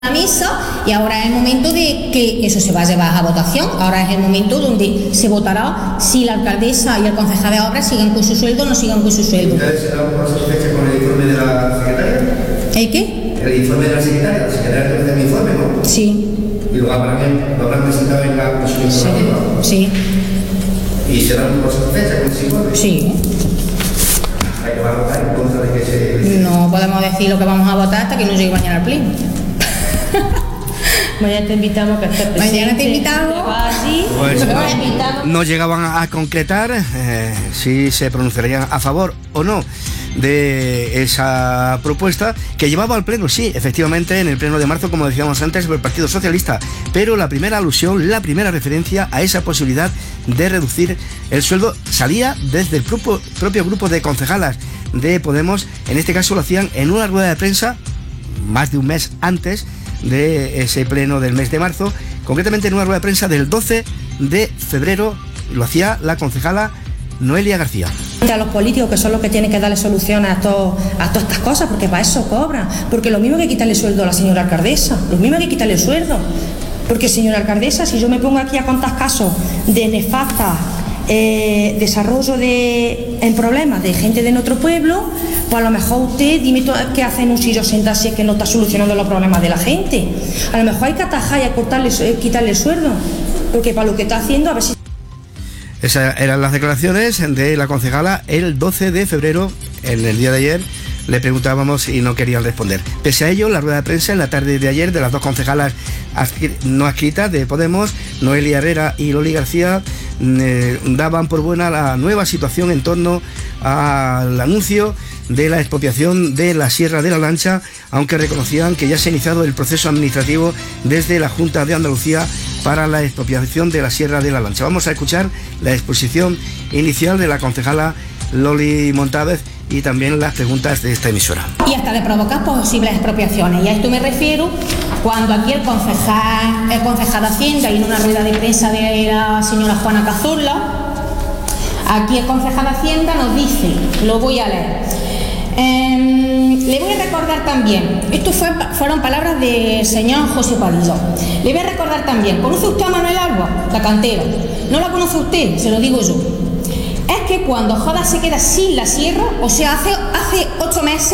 la mesa y ahora es el momento de que eso se va a llevar a votación. Ahora es el momento donde se votará si la alcaldesa y el concejal de obras siguen con su sueldo o no siguen con su sueldo. ¿Ustedes se dan por satisfecha con el informe de la secretaria? ¿El qué? El informe de la secretaria te mi informe, ¿no? Sí. Y lo habrán presentado en la comisión informativa. Sí. ¿Y se dan por satisfecha con ese informe? Sí. Hay que votar en contra de que se... No podemos decir lo que vamos a votar hasta que no llegue mañana al pleno. Mañana te invitamos a que estés presente. Mañana te invitamos. Pues no llegaban a concretar si se pronunciarían a favor o no de esa propuesta que llevaba al pleno, sí, efectivamente, en el pleno de marzo, como decíamos antes, por el Partido Socialista, pero la primera alusión, la primera referencia a esa posibilidad de reducir el sueldo salía desde el propio grupo de concejalas de Podemos. En este caso lo hacían en una rueda de prensa más de un mes antes de ese pleno del mes de marzo, concretamente en una rueda de prensa del 12 de febrero, lo hacía la concejala Noelia García. A los políticos, que son los que tienen que darle soluciones a todas estas cosas, porque para eso cobran, porque lo mismo que quitarle sueldo a la señora alcaldesa, lo mismo que quitarle sueldo, porque señora alcaldesa, si yo me pongo aquí a contar casos de nefasta desarrollo en problemas de gente de nuestro pueblo, pues a lo mejor usted dime qué hace en un sitio sentado si es que no está solucionando los problemas de la gente. A lo mejor hay que atajar y quitarle el sueldo, porque para lo que está haciendo, a ver si... Esas eran las declaraciones de la concejala el 12 de febrero, en el día de ayer. Le preguntábamos y no querían responder. Pese a ello, la rueda de prensa en la tarde de ayer de las dos concejalas no adscritas de Podemos, Noelia Herrera y Loli García, daban por buena la nueva situación en torno al anuncio de la expropiación de la Sierra de la Lancha, aunque reconocían que ya se ha iniciado el proceso administrativo desde la Junta de Andalucía para la expropiación de la Sierra de la Lancha. Vamos a escuchar la exposición inicial de la concejala Loli Montávez y también las preguntas de esta emisora. Y hasta de provocar posibles expropiaciones. Y a esto me refiero cuando aquí el concejal de Hacienda, y en una rueda de prensa de la señora Juana Cazorla, aquí el concejal de Hacienda nos dice, lo voy a leer. Le voy a recordar también, esto fueron palabras del señor José Padilla. Le voy a recordar también, ¿conoce usted a Manuel Alba, la cantera? ¿No la conoce usted? Se lo digo yo. Es que cuando Joda se queda sin la sierra, o sea, hace 8 meses,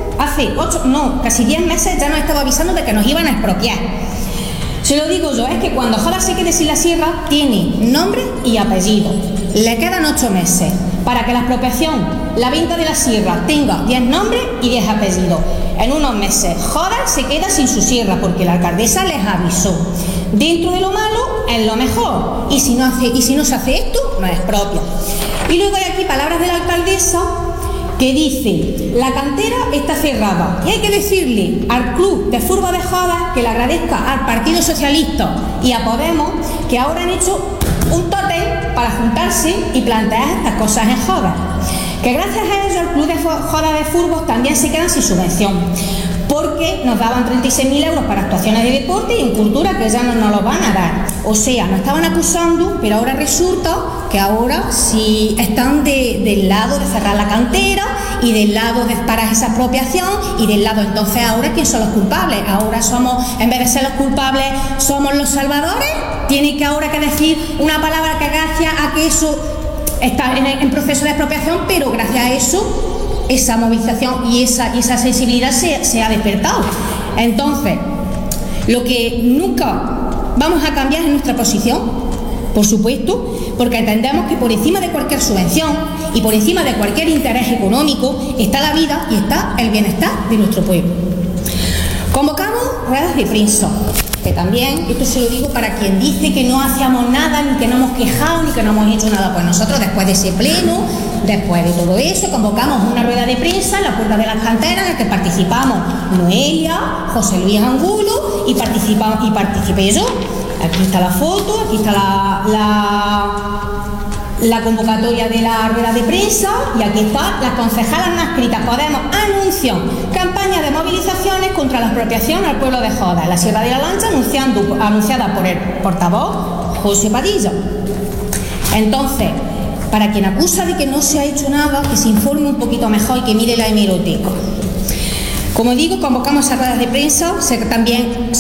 casi 10 meses ya nos estaba avisando de que nos iban a expropiar. Se lo digo yo, es que cuando Joda se quede sin la sierra, tiene nombre y apellido. Le quedan 8 meses para que la expropiación, la venta de la sierra, tenga 10 nombres y 10 apellidos. En unos meses, Joda se queda sin su sierra porque la alcaldesa les avisó. Dentro de lo malo es lo mejor. Y si no se hace esto, no es propio. Y luego hay aquí palabras de la alcaldesa que dice: la cantera está cerrada. Y hay que decirle al club de fútbol de Joda que le agradezca al Partido Socialista y a Podemos que ahora han hecho un tótem para juntarse y plantear estas cosas en Joda. Que gracias a ello el club de Joda de fútbol también se quedan sin subvención, porque nos daban 36.000 euros para actuaciones de deporte y en cultura que ya no nos lo van a dar. O sea, nos estaban acusando, pero ahora resulta que ahora sí están del lado de cerrar la cantera y del lado de parar esa expropiación y del lado, entonces ahora ¿quién son los culpables? Ahora somos, en vez de ser los culpables, somos los salvadores. Tiene que ahora que decir una palabra que gracias a que eso está en proceso de expropiación, pero gracias a eso esa movilización y esa sensibilidad se ha despertado. Entonces, lo que nunca vamos a cambiar es nuestra posición, por supuesto, porque entendemos que por encima de cualquier subvención y por encima de cualquier interés económico está la vida y está el bienestar de nuestro pueblo. Convocamos ruedas de prensa, que también, esto se lo digo para quien dice que no hacíamos nada, ni que no hemos quejado, ni que no hemos hecho nada. Pues nosotros, después de ese pleno, después de todo eso, convocamos una rueda de prensa en la Puerta de las Canteras, en la que participamos Noelia, José Luis Angulo y participé yo. Aquí está la foto, aquí está la convocatoria de la rueda de prensa y aquí están las concejalas no adscritas. Podemos anunciar campaña de movilizaciones contra la expropiación al pueblo de Joda, la Sierra de la Lancha, anunciada por el portavoz José Padilla. Entonces, para quien acusa de que no se ha hecho nada, que se informe un poquito mejor y que mire la hemeroteca. Como digo, convocamos a ruedas de prensa, también